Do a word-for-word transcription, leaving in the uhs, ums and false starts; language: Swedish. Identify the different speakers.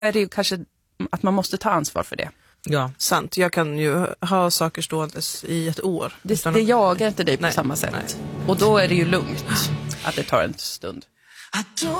Speaker 1: är det ju kanske att man måste ta ansvar för det.
Speaker 2: Ja, sant. Jag kan ju ha saker ståendes i ett år.
Speaker 1: Det, det jagar inte dig på
Speaker 2: nej,
Speaker 1: samma sätt.
Speaker 2: Nej.
Speaker 1: Och då är det ju lugnt att det tar en stund.